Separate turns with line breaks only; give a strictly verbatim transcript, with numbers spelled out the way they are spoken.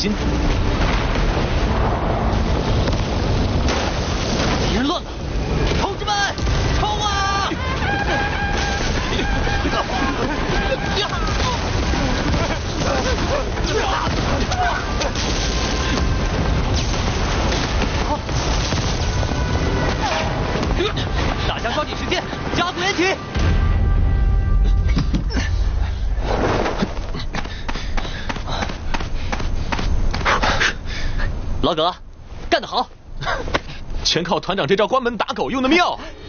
心。敌人乱了，同志们，冲啊！大家抓紧时间，加速掩体。老葛，干得好！
全靠团长这招关门打狗用的妙。